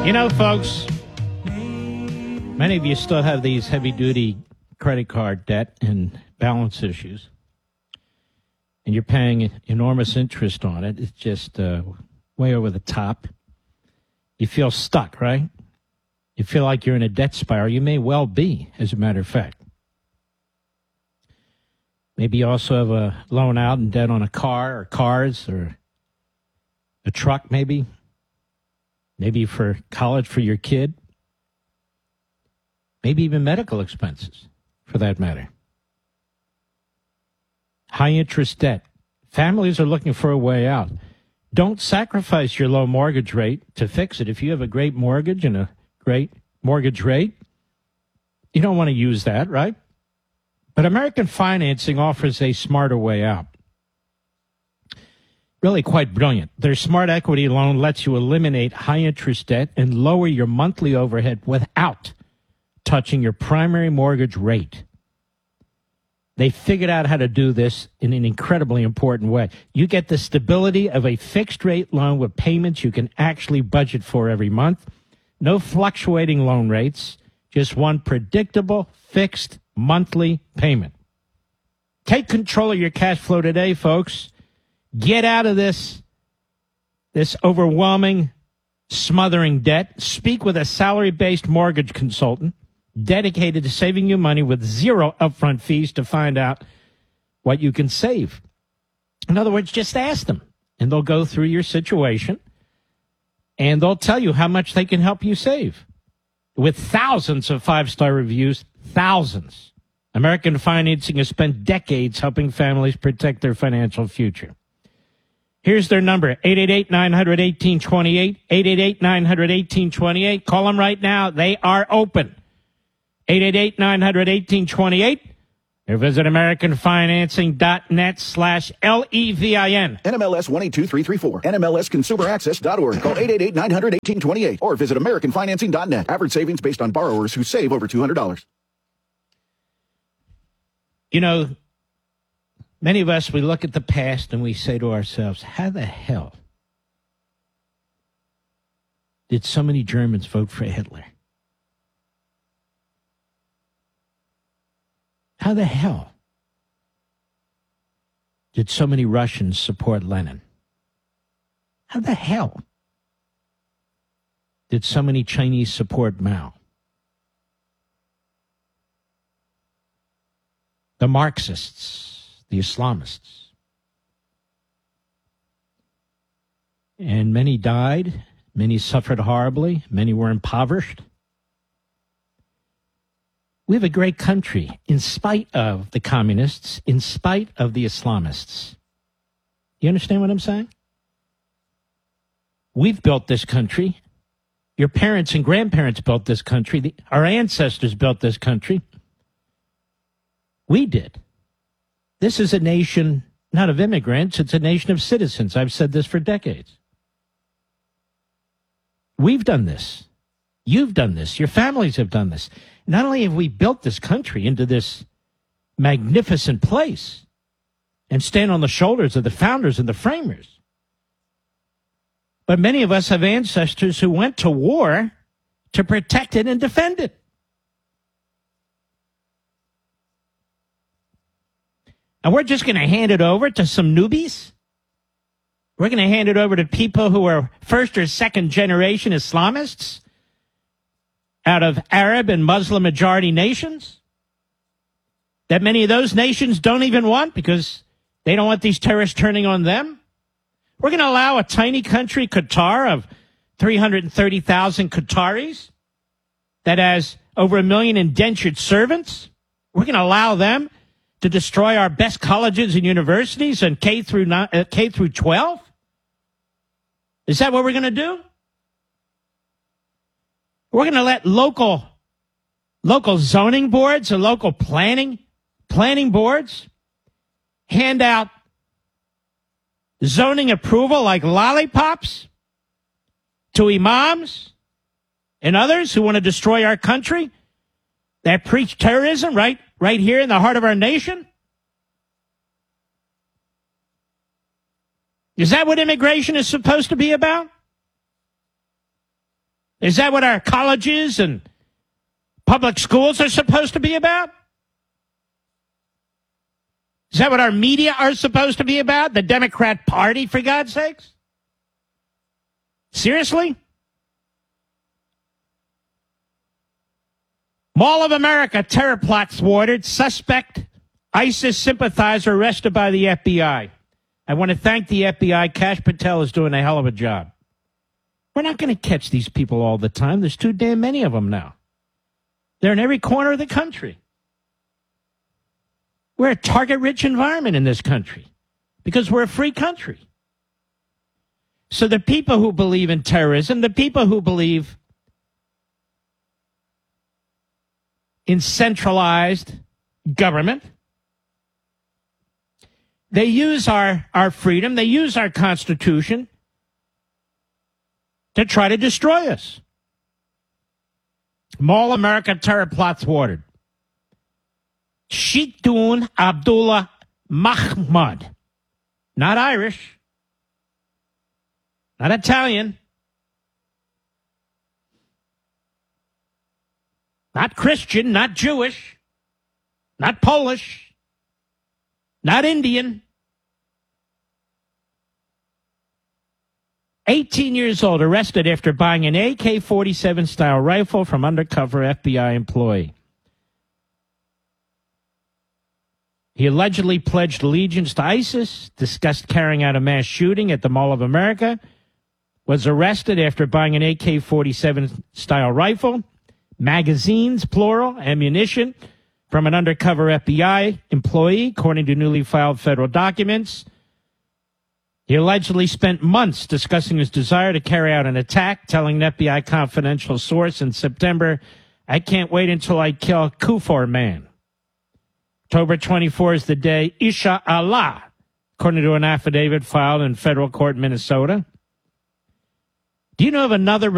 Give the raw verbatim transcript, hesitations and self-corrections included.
You know, folks, many of you still have these heavy-duty credit card debt and balance issues, and you're paying enormous interest on it. It's just uh, way over the top. You feel stuck, right? You feel like you're in a debt spiral. You may well be, as a matter of fact. Maybe you also have a loan out and debt on a car or cars or a truck, maybe. Maybe for college for your kid. Maybe even medical expenses, for that matter. High interest debt. Families are looking for a way out. Don't sacrifice your low mortgage rate to fix it. If you have a great mortgage and a great mortgage rate, you don't want to use that, right? But American Financing offers a smarter way out. Really quite brilliant. Their Smart Equity loan lets you eliminate high-interest debt and lower your monthly overhead without touching your primary mortgage rate. They figured out how to do this in an incredibly important way. You get the stability of a fixed-rate loan with payments you can actually budget for every month. No fluctuating loan rates, just one predictable, fixed monthly payment. Take control of your cash flow today, folks. Get out of this, this overwhelming, smothering debt. Speak with a salary-based mortgage consultant dedicated to saving you money with zero upfront fees to find out what you can save. In other words, just ask them, and they'll go through your situation, and they'll tell you how much they can help you save. With thousands of five-star reviews, thousands, American Financing has spent decades helping families protect their financial future. Here's their number, eight eight eight, nine hundred, eighteen twenty-eight, eight eight eight, nine hundred, eighteen twenty-eight. Call them right now. They are open. eight eight eight, nine hundred, eighteen twenty-eight. Or visit americanfinancing.net slash L-E-V-I-N. N M L S one eight two three three four. N M L S consumer access dot org. Call eight eight eight, nine hundred, eighteen twenty-eight. Or visit american financing dot net. Average savings based on borrowers who save over two hundred dollars. You know, many of us, we look at the past and we say to ourselves, how the hell did so many Germans vote for Hitler? How the hell did so many Russians support Lenin? How the hell did so many Chinese support Mao? The Marxists, the Islamists. And many died, many suffered horribly, many were impoverished. We have a great country in spite of the communists, in spite of the Islamists. You understand what I'm saying? We've built this country. Your parents and grandparents built this country. The, our ancestors built this country. We did. This is a nation not of immigrants, it's a nation of citizens. I've said this for decades. We've done this. You've done this. Your families have done this. Not only have we built this country into this magnificent place and stand on the shoulders of the founders and the framers, but many of us have ancestors who went to war to protect it and defend it. And we're just going to hand it over to some newbies? We're going to hand it over to people who are first or second generation Islamists out of Arab and Muslim majority nations that many of those nations don't even want because they don't want these terrorists turning on them? We're going to allow a tiny country, Qatar, of three hundred thirty thousand Qataris that has over a million indentured servants? We're going to allow them to destroy our best colleges and universities and K through uh, K through twelve? Is that what we're going to do? We're going to let local local zoning boards and local planning planning boards hand out zoning approval like lollipops to imams and others who want to destroy our country, that preach terrorism right, right here in the heart of our nation? Is that what immigration is supposed to be about? Is that what our colleges and public schools are supposed to be about? Is that what our media are supposed to be about? The Democrat Party, for God's sakes? Seriously? Mall of America terror plot thwarted. Suspect ISIS sympathizer arrested by the F B I. I want to thank the F B I. Kash Patel is doing a hell of a job. We're not going to catch these people all the time. There's too damn many of them now. They're in every corner of the country. We're a target-rich environment in this country because we're a free country. So the people who believe in terrorism, the people who believe in centralized government, they use our, our freedom, they use our Constitution to try to destroy us. Mall America terror plot thwarted. Sheikhdun Abdullah Mahmoud. Not Irish. Not Italian. Not Christian. Not Jewish. Not Polish. Not Indian. eighteen years old, arrested after buying an A K forty-seven style rifle from undercover F B I employee. He allegedly pledged allegiance to ISIS, discussed carrying out a mass shooting at the Mall of America, was arrested after buying an A K forty-seven style rifle, magazines, plural, ammunition from an undercover F B I employee, according to newly filed federal documents. He allegedly spent months discussing his desire to carry out an attack, telling an F B I confidential source in September, "I can't wait until I kill Kufar man." October twenty-fourth is the day, Isha Allah, according to an affidavit filed in federal court in Minnesota. Do you know of another